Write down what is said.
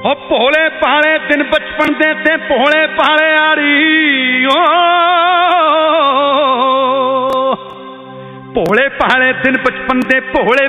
ਉਹ ਭੋਲੇ ਭਾਲੇ ਦਿਨ ਬਚਪਨ ਦੇ ਤੇ ਭੋਲੇ ਭਾਲੇ ਆੜੀ ਭੋਲੇ ਭਾਲੇ ਦਿਨ ਬਚਪਨ ਦੇ ਭੋਲੇ